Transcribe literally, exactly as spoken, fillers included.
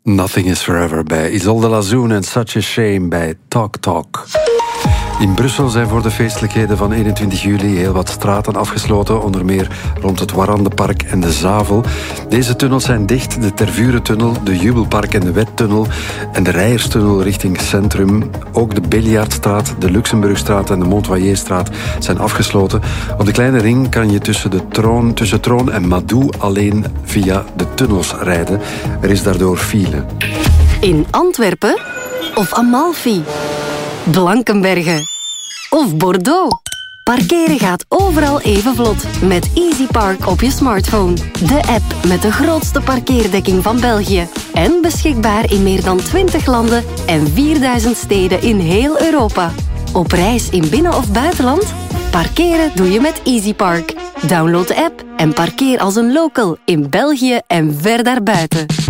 Nothing is Forever bij Isolde Lazoen en Such a Shame bij Talk Talk. In Brussel zijn voor de feestelijkheden van eenentwintig juli heel wat straten afgesloten, onder meer rond het Warandenpark en de Zavel. Deze tunnels zijn dicht, de Tervurentunnel, de Jubelpark en de Wettunnel en de Rijerstunnel richting Centrum. Ook de Billiardstraat, de Luxemburgstraat en de Montoyerstraat zijn afgesloten. Op de kleine ring kan je tussen, de Troon, tussen Troon en Madou alleen via de tunnels rijden. Er is daardoor file. In Antwerpen of Amalfi? Blankenberge of Bordeaux. Parkeren gaat overal even vlot met EasyPark op je smartphone. De app met de grootste parkeerdekking van België. En beschikbaar in meer dan twintig landen en vierduizend steden in heel Europa. Op reis in binnen- of buitenland? Parkeren doe je met EasyPark. Download de app en parkeer als een local in België en ver daarbuiten.